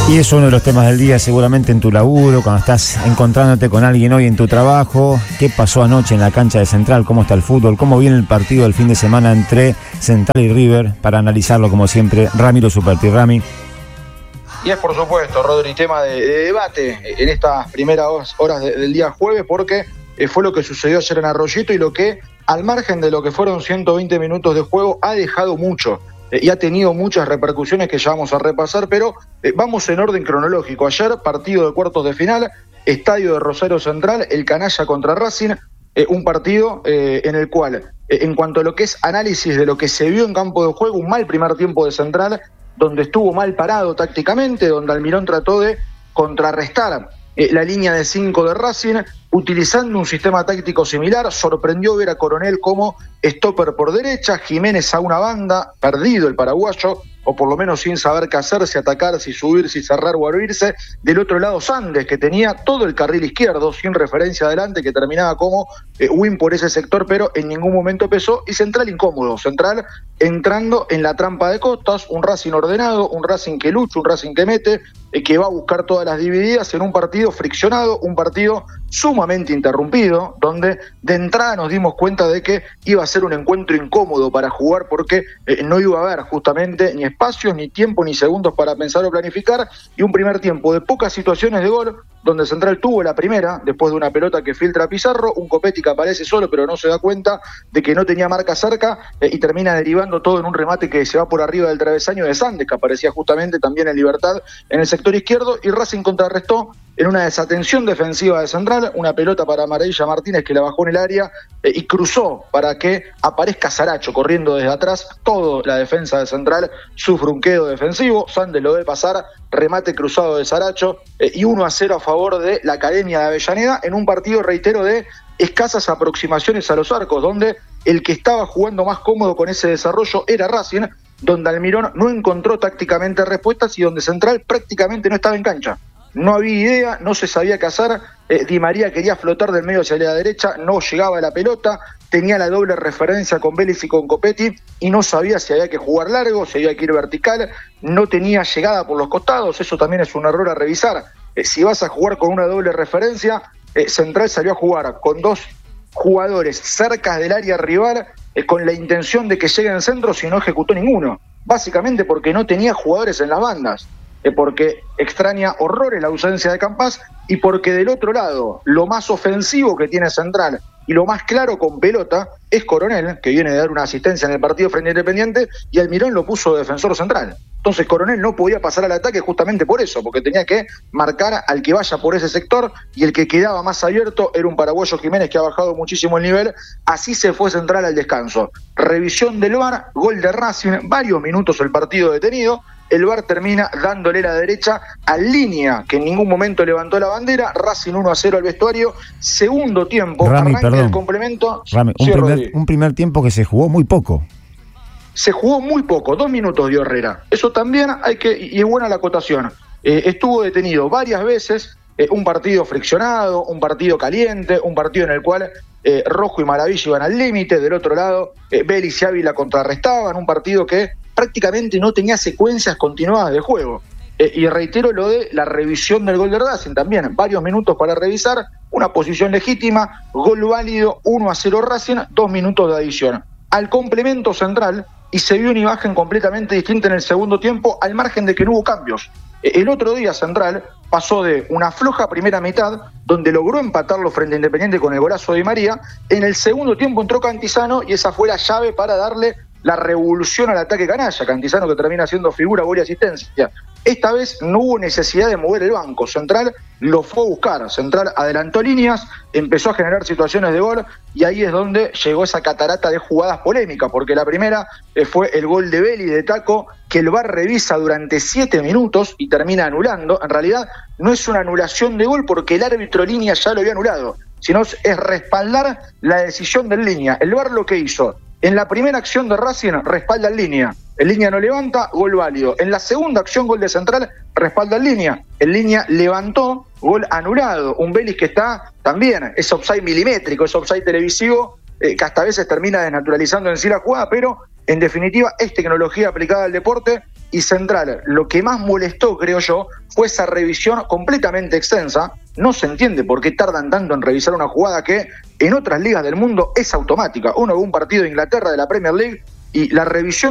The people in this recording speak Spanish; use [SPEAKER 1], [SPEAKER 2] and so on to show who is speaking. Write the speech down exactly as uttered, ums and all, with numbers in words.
[SPEAKER 1] Y es uno de los temas del día seguramente en tu laburo, cuando estás encontrándote con alguien hoy en tu trabajo. ¿Qué pasó anoche en la cancha de Central? ¿Cómo está el fútbol? ¿Cómo viene el partido del fin de semana entre Central y River? Para analizarlo como siempre, Ramiro Superti. Rami.
[SPEAKER 2] Y es por supuesto, Rodri, tema de, de debate en estas primeras horas de, del día jueves, porque eh, fue lo que sucedió ayer en Arroyito y lo que, al margen de lo que fueron ciento veinte minutos de juego, ha dejado mucho. Y ha tenido muchas repercusiones que ya vamos a repasar, pero eh, vamos en orden cronológico. Ayer, partido de cuartos de final, estadio de Rosario Central, el Canalla contra Racing, eh, un partido eh, en el cual, eh, en cuanto a lo que es análisis de lo que se vio en campo de juego, un mal primer tiempo de Central, donde estuvo mal parado tácticamente, donde Almirón trató de contrarrestar eh, la línea de cinco de Racing, utilizando un sistema táctico similar. Sorprendió ver a Coronel como stopper por derecha, Jiménez a una banda, perdido el paraguayo, o por lo menos sin saber qué hacer, si atacar, si subir, si cerrar o abrirse. Del otro lado Sandes, que tenía todo el carril izquierdo, sin referencia adelante, que terminaba como eh, win por ese sector, pero en ningún momento pesó. Y Central incómodo, Central entrando en la trampa de Costas, un Racing ordenado, un Racing que lucha, un Racing que mete, eh, que va a buscar todas las divididas en un partido friccionado, un partido sumamente interrumpido, donde de entrada nos dimos cuenta de que iba a ser un encuentro incómodo para jugar, porque eh, no iba a haber justamente ni espacios, ni tiempo, ni segundos para pensar o planificar, y un primer tiempo de pocas situaciones de gol, donde Central tuvo la primera, después de una pelota que filtra Pizarro, un Copetti que aparece solo pero no se da cuenta de que no tenía marca cerca, eh, y termina derivando todo en un remate que se va por arriba del travesaño de Sandes, que aparecía justamente también en libertad en el sector izquierdo, y Racing contrarrestó en una desatención defensiva de Central, una pelota para Maravilla Martínez que la bajó en el área eh, y cruzó para que aparezca Saracho corriendo desde atrás. Toda la defensa de Central sufre un quedo defensivo, Sandes lo debe pasar, remate cruzado de Saracho eh, y uno a cero a favor de la Academia de Avellaneda, en un partido, reitero, de escasas aproximaciones a los arcos, donde el que estaba jugando más cómodo con ese desarrollo era Racing, donde Almirón no encontró tácticamente respuestas y donde Central prácticamente no estaba en cancha. No había idea, no se sabía qué hacer. eh, Di María quería flotar del medio hacia la derecha, no llegaba a la pelota, tenía la doble referencia con Vélez y con Copetti y no sabía si había que jugar largo, si había que ir vertical, no tenía llegada por los costados. Eso también es un error a revisar. Eh, si vas a jugar con una doble referencia, eh, Central salió a jugar con dos jugadores cerca del área rival, eh, con la intención de que lleguen centros, y no ejecutó ninguno, básicamente porque no tenía jugadores en las bandas, eh, porque extraña horrores la ausencia de Campás, y porque del otro lado lo más ofensivo que tiene Central y lo más claro con pelota es Coronel, que viene de dar una asistencia en el partido frente a Independiente, y Almirón lo puso de defensor central. Entonces Coronel no podía pasar al ataque justamente por eso, porque tenía que marcar al que vaya por ese sector, y el que quedaba más abierto era un paraguayo, Jiménez, que ha bajado muchísimo el nivel. Así se fue Central al descanso. Revisión del V A R, gol de Racing, varios minutos el partido detenido. El V A R termina dándole la derecha a Línea, que en ningún momento levantó la bandera. Racing uno a cero al vestuario. Segundo tiempo,
[SPEAKER 1] Rami,
[SPEAKER 2] arranca
[SPEAKER 1] perdón.
[SPEAKER 2] el complemento.
[SPEAKER 1] Rami, un,
[SPEAKER 2] Sí,
[SPEAKER 1] primer, un primer tiempo que se jugó muy poco.
[SPEAKER 2] Se jugó muy poco, dos minutos dio Herrera. Eso también hay que, y es buena la acotación. Eh, estuvo detenido varias veces, eh, un partido friccionado, un partido caliente, un partido en el cual eh, Rojo y Maravilla iban al límite. Del otro lado, eh, Vélez y Ávila contrarrestaban, un partido que prácticamente no tenía secuencias continuadas de juego. Eh, y reitero lo de la revisión del gol de Racing también, varios minutos para revisar, una posición legítima, gol válido, uno a cero Racing, dos minutos de adición. Al complemento Central, y se vio una imagen completamente distinta en el segundo tiempo, al margen de que no hubo cambios. Eh, el otro día Central pasó de una floja primera mitad, donde logró empatarlo frente a Independiente con el golazo de Di María. En el segundo tiempo entró Cantizano, y esa fue la llave para darle la revolución al ataque canalla. Cantizano, que termina siendo figura, gol y asistencia. Esta vez no hubo necesidad de mover el banco. Central lo fue a buscar. Central adelantó líneas, empezó a generar situaciones de gol, y ahí es donde llegó esa catarata de jugadas polémicas, porque la primera eh, fue el gol de Vélez de taco, que el V A R revisa durante siete minutos y termina anulando. En realidad no es una anulación de gol, porque el árbitro Línea ya lo había anulado, sino es respaldar la decisión del Línea. El V A R lo que hizo en la primera acción de Racing, respalda en Línea. El Línea no levanta, gol válido. En la segunda acción, gol de Central, respalda en Línea. El Línea levantó, gol anulado. Un Vélez que está también, es offside milimétrico, es offside televisivo, eh, que hasta a veces termina desnaturalizando en sí la jugada, pero en definitiva es tecnología aplicada al deporte, y Central, lo que más molestó, creo yo, fue esa revisión completamente extensa. No se entiende por qué tardan tanto en revisar una jugada que en otras ligas del mundo es automática. Uno ve un partido de Inglaterra de la Premier League y la revisión